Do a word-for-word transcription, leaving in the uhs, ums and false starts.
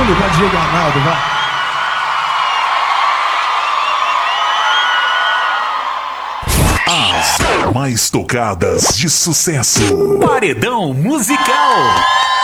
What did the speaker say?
fundo pra Diego Arnaldo, vai. As mais tocadas de sucesso. Paredão musical.